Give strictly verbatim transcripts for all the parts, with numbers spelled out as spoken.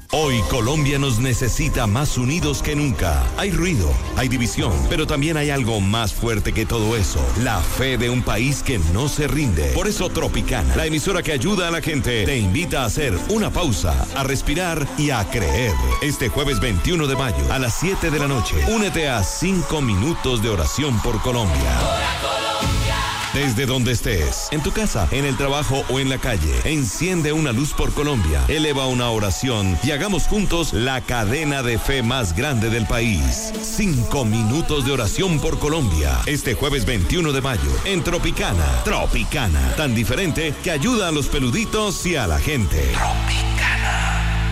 Hoy Colombia nos necesita más unidos que nunca. Hay ruido, hay división, pero también hay algo más fuerte que todo eso. La fe de un país que no se rinde. Por eso Tropicana, la emisora que ayuda a la gente, te invita a hacer una pausa, a respirar y a creer. Este jueves veintiuno de mayo a las siete de la noche, únete a cinco minutos de oración por Colombia. Desde donde estés, en tu casa, en el trabajo o en la calle, enciende una luz por Colombia, eleva una oración y hagamos juntos la cadena de fe más grande del país. Cinco minutos de oración por Colombia, este jueves veintiuno de mayo, en Tropicana. Tropicana, tan diferente que ayuda a los peluditos y a la gente. Tropicana.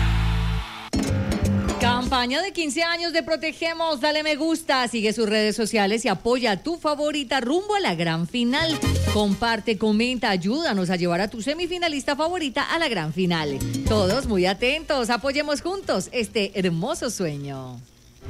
Campaña de quince años de Protegemos. Dale me gusta, sigue sus redes sociales y apoya a tu favorita rumbo a la gran final. Comparte, comenta, ayúdanos a llevar a tu semifinalista favorita a la gran final. Todos muy atentos, apoyemos juntos este hermoso sueño.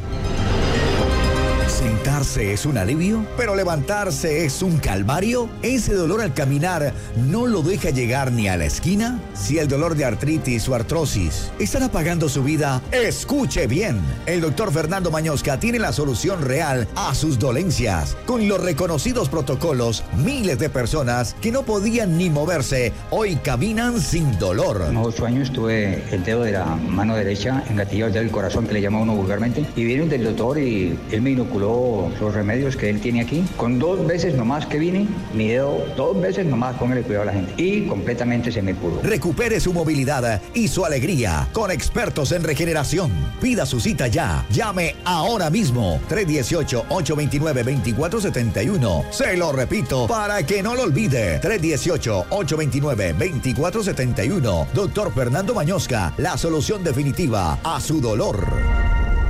¿Sentarse es un alivio? ¿Pero levantarse es un calvario? ¿Ese dolor al caminar no lo deja llegar ni a la esquina? Si el dolor de artritis o artrosis están apagando su vida, escuche bien. El doctor Fernando Mañosca tiene la solución real a sus dolencias. Con los reconocidos protocolos, miles de personas que no podían ni moverse, hoy caminan sin dolor. Hace ocho años tuve el dedo de la mano derecha engatillado del corazón, que le llama uno vulgarmente, y vine del doctor y él me inoculó los remedios que él tiene aquí. Con dos veces nomás que vine, mi dedo, dos veces nomás, póngale cuidado a la gente. Y completamente se me pudo. Recupere su movilidad y su alegría con expertos en regeneración. Pida su cita ya. Llame ahora mismo. tres uno ocho, ocho dos nueve, dos cuatro siete uno. Se lo repito para que no lo olvide. tres uno ocho, ocho dos nueve, dos cuatro siete uno. Doctor Fernando Mañosca, la solución definitiva a su dolor.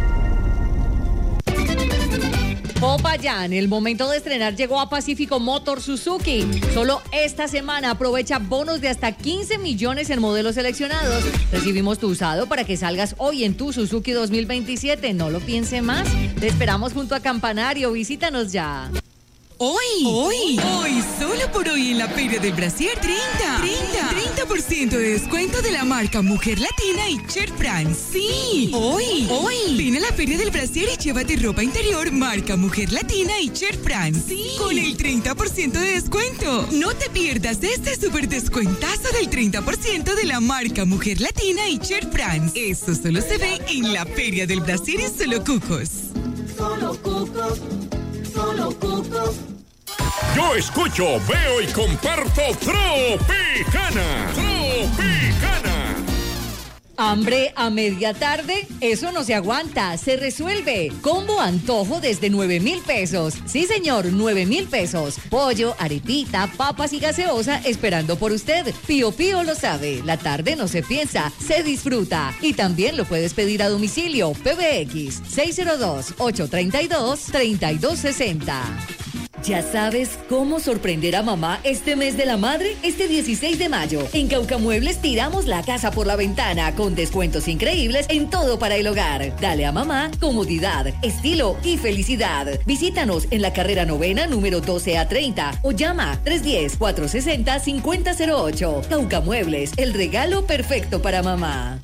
Popayán, el momento de estrenar llegó a Pacífico Motor Suzuki. Solo esta semana aprovecha bonos de hasta quince millones en modelos seleccionados. Recibimos tu usado para que salgas hoy en tu Suzuki dos mil veintisiete. No lo piense más. Te esperamos junto a Campanario. Visítanos ya. Hoy, hoy, hoy, solo por hoy en la Feria del Brasier, treinta, treinta, treinta por ciento de descuento de la marca Mujer Latina y Cher France. Sí, hoy, hoy, ven a la Feria del Brasier y llévate ropa interior marca Mujer Latina y Cher France. Sí, con el treinta por ciento de descuento. No te pierdas este súper descuentazo del treinta por ciento de la marca Mujer Latina y Cher France. Eso solo se ve en la Feria del Brasier y Solo Cucos. Solo Cucos. Solo Cucos. Yo escucho, veo y comparto Tropicana. Tropicana. Hambre a media tarde, eso no se aguanta, se resuelve. Combo antojo desde nueve mil pesos. Sí, señor, nueve mil pesos. Pollo, arepita, papas y gaseosa esperando por usted. Pío Pío lo sabe, la tarde no se piensa, se disfruta. Y también lo puedes pedir a domicilio. P B X seis cero dos, ocho tres dos, tres dos seis cero. ¿Ya sabes cómo sorprender a mamá este mes de la madre? Este dieciséis de mayo, en Caucamuebles tiramos la casa por la ventana con descuentos increíbles en todo para el hogar. Dale a mamá comodidad, estilo y felicidad. Visítanos en la carrera novena número doce a treinta o llama tres uno cero, cuatro seis cero, cinco cero cero ocho. Caucamuebles, el regalo perfecto para mamá.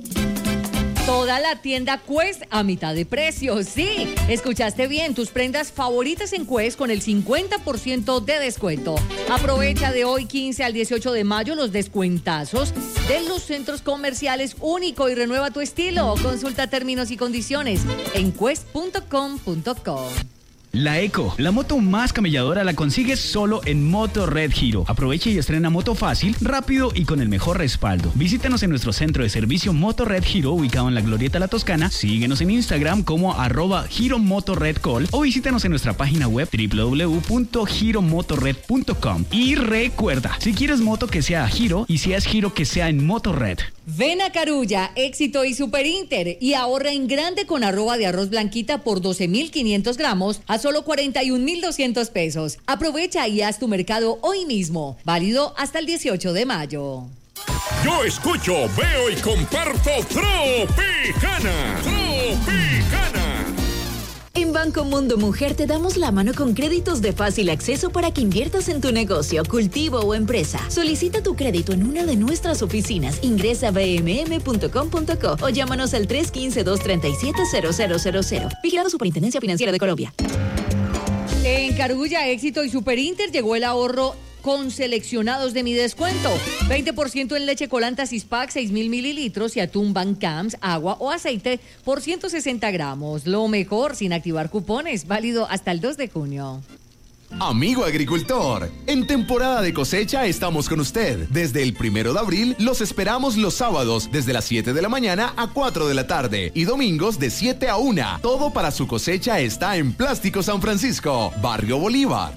Toda la tienda Quest a mitad de precio, sí. Escuchaste bien, tus prendas favoritas en Quest con el cincuenta por ciento de descuento. Aprovecha de hoy quince al dieciocho de mayo los descuentazos de los centros comerciales Único y renueva tu estilo. Consulta términos y condiciones en quest punto com punto co. La Eco, la moto más camelladora, la consigues solo en Moto Red Hero. Aprovecha y estrena moto fácil, rápido y con el mejor respaldo. Visítanos en nuestro centro de servicio Moto Red Hero, ubicado en la Glorieta La Toscana. Síguenos en Instagram como arroba Hero Moto Red Call o visítanos en nuestra página web doble u doble u doble u punto hero motorred punto com. Y recuerda, si quieres moto que sea Hero y si es Hero que sea en Moto Red. Ven a Carulla, Éxito y Super Inter y ahorra en grande con arroba de arroz blanquita por doce mil quinientos gramos a solo cuarenta y un mil doscientos pesos. Aprovecha y haz tu mercado hoy mismo. Válido hasta el dieciocho de mayo. Yo escucho, veo y comparto Tropicana. Tropicana. En En Banco Mundo Mujer te damos la mano con créditos de fácil acceso para que inviertas en tu negocio, cultivo o empresa. Solicita tu crédito en una de nuestras oficinas. Ingresa a b m m punto com punto co o llámanos al tres uno cinco, dos tres siete, cero cero cero cero. Vigilado Superintendencia Financiera de Colombia. En Carulla, Éxito y Super Inter llegó el ahorro con seleccionados de mi descuento. veinte por ciento en leche Colanta Six-Pack, seis mil mililitros y atún Van Camps, agua o aceite por ciento sesenta gramos. Lo mejor sin activar cupones, válido hasta el dos de junio. Amigo agricultor, en temporada de cosecha estamos con usted. Desde el primero de abril los esperamos los sábados desde las siete de la mañana a cuatro de la tarde y domingos de siete a una. Todo para su cosecha está en Plástico San Francisco, Barrio Bolívar.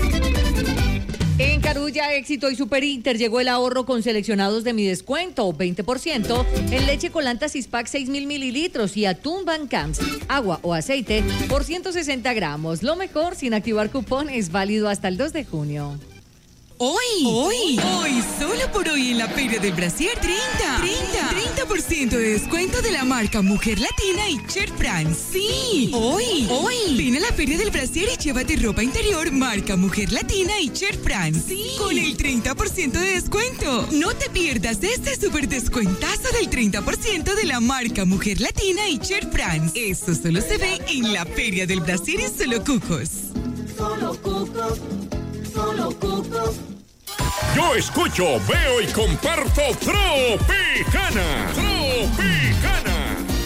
En Carulla, Éxito y Super Inter llegó el ahorro con seleccionados de mi descuento, veinte por ciento en leche Colanta Six-Pack, seis mil mililitros y atún Van Camps, agua o aceite por ciento sesenta gramos. Lo mejor sin activar cupones, válido hasta el dos de junio. Hoy, hoy, hoy, solo por hoy en la Feria del Brasier, treinta, treinta, treinta por ciento de descuento de la marca Mujer Latina y Cher France. Sí, hoy, hoy, ven a la Feria del Brasier y llévate ropa interior marca Mujer Latina y Cher France. Sí, con el treinta por ciento de descuento. No te pierdas este súper descuentazo del treinta por ciento de la marca Mujer Latina y Cher France. Eso solo se ve en la Feria del Brasier y Solo Cucos. Solo Cucos, Solo Cucos. Yo escucho, veo y comparto Tropicana. Tropicana.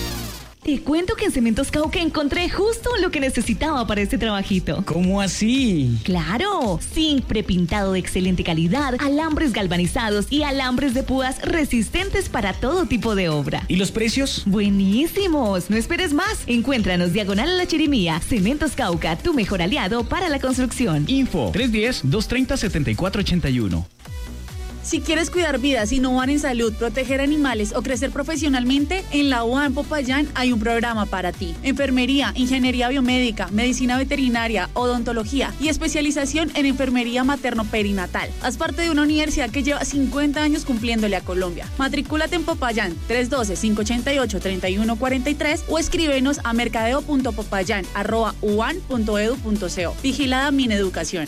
Te cuento que en Cementos Cauca encontré justo lo que necesitaba para este trabajito. ¿Cómo así? ¡Claro! Zinc prepintado de excelente calidad, alambres galvanizados y alambres de púas resistentes para todo tipo de obra. ¿Y los precios? ¡Buenísimos! No esperes más. Encuéntranos diagonal a la Chirimía. Cementos Cauca, tu mejor aliado para la construcción. Info tres uno cero, dos tres cero, siete cuatro ocho uno. Si quieres cuidar vidas, innovar en salud, proteger animales o crecer profesionalmente, en la U A N Popayán hay un programa para ti. Enfermería, ingeniería biomédica, medicina veterinaria, odontología y especialización en enfermería materno-perinatal. Haz parte de una universidad que lleva cincuenta años cumpliéndole a Colombia. Matricúlate en Popayán, tres uno dos, cinco ocho ocho, tres uno cuatro tres o escríbenos a mercadeo punto popayán arroba u a n punto e d u punto co. Vigilada Mineducación.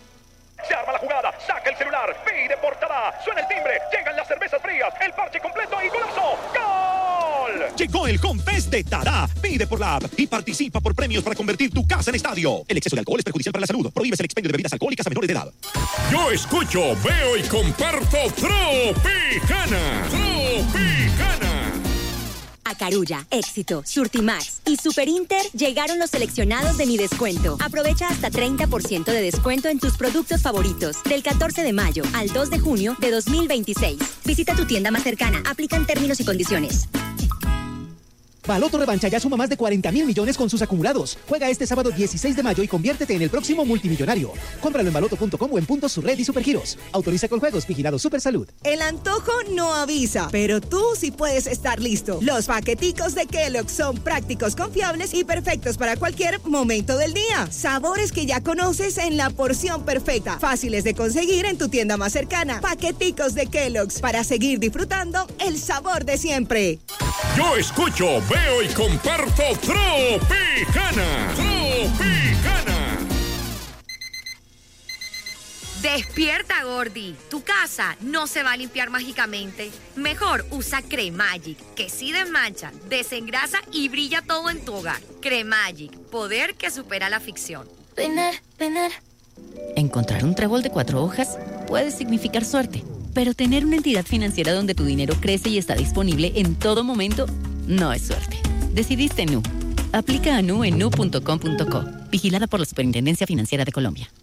Se arma la jugada, saca el celular, pide portada, suena el timbre, llegan las cervezas frías, el parche completo y golazo. ¡Gol! Llegó el Confest de Tada. Pide por la app y participa por premios para convertir tu casa en estadio. El exceso de alcohol es perjudicial para la salud. Prohíbes el expendio de bebidas alcohólicas a menores de edad. Yo escucho, veo y comparto Tropicana. Tropicana. A Carulla, Éxito, Surtimax y Super Inter llegaron los seleccionados de mi descuento. Aprovecha hasta treinta por ciento de descuento en tus productos favoritos del catorce de mayo al dos de junio de dos mil veintiséis. Visita tu tienda más cercana. Aplican términos y condiciones. Baloto Revancha ya suma más de cuarenta mil millones con sus acumulados. Juega este sábado dieciséis de mayo y conviértete en el próximo multimillonario. Cómpralo en baloto punto com o en puntos Surred y Supergiros. Autoriza con juegos, vigilado Supersalud. El antojo no avisa, pero tú sí puedes estar listo. Los paqueticos de Kellogg's son prácticos, confiables y perfectos para cualquier momento del día. Sabores que ya conoces en la porción perfecta. Fáciles de conseguir en tu tienda más cercana. Paqueticos de Kellogg's para seguir disfrutando el sabor de siempre. Yo escucho, veo y comparto Tropicana. Tropicana. Despierta, Gordi. Tu casa no se va a limpiar mágicamente. Mejor usa Cremagic, que sí desmancha, desengrasa y brilla todo en tu hogar. Cremagic, poder que supera la ficción. Peinar, peinar. Encontrar un trébol de cuatro hojas puede significar suerte, pero tener una entidad financiera donde tu dinero crece y está disponible en todo momento no es suerte. Decidiste Nu. Aplica a Nu en nu punto com punto co. Vigilada por la Superintendencia Financiera de Colombia.